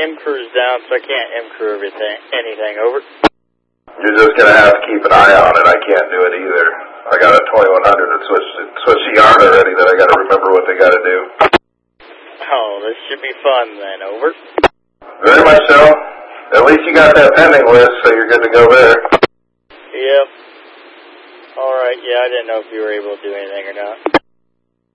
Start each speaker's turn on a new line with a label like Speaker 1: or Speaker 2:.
Speaker 1: M-crew's down, so I can't M-crew anything, over.
Speaker 2: You're just going to have to keep an eye on it. I can't do it either. I got a 2100 that switched the yarn already that I got to remember what they got to do.
Speaker 1: Oh, this should be fun then, over.
Speaker 2: Very much so. At least you got that pending list, so you're good to go there.
Speaker 1: Yep. Alright, yeah, I didn't know if you were able to do anything or not.